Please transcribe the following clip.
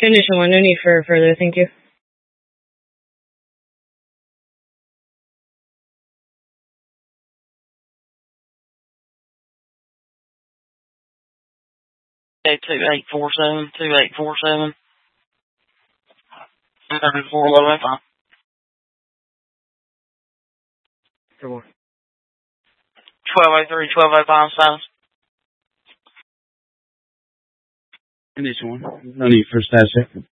Condition 1, no need for further, thank you. Okay, 2847. 34 low and 5. For more. 1203, 1205 silence. Condition 1. No need for status check.